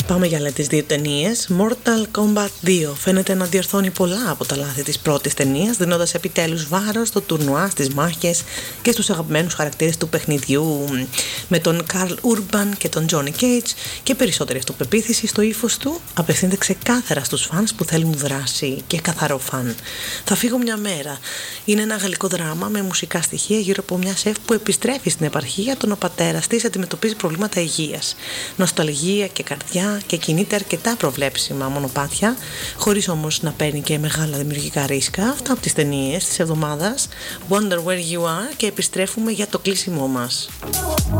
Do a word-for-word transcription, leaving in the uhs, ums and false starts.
Πάμε για άλλες τις δύο ταινίες. Mortal Kombat δύο φαίνεται να διορθώνει πολλά από τα λάθη της πρώτης ταινίας, δίνοντας επιτέλους βάρος στο τουρνουά, στις μάχες και στους αγαπημένους χαρακτήρες του παιχνιδιού, με τον Karl Urban και τον Johnny Cage, και περισσότερη αυτοπεποίθηση στο ύφος του. Απευθύνεται ξεκάθαρα στους φανς που θέλουν δράση και καθαρό φαν. Θα φύγω μια μέρα είναι ένα γαλλικό δράμα με μουσικά στοιχεία γύρω από μια σεφ που επιστρέφει στην επαρχία όταν ο πατέρας της αντιμετωπίζει προβλήματα υγείας. Νοσταλγία και καρδιά, και κινείται αρκετά προβλέψιμα μονοπάτια, χωρίς όμως να παίρνει και μεγάλα δημιουργικά ρίσκα. Αυτά από τις ταινίες της εβδομάδας. Wonder Where You Are, και επιστρέφουμε για το κλείσιμό μας.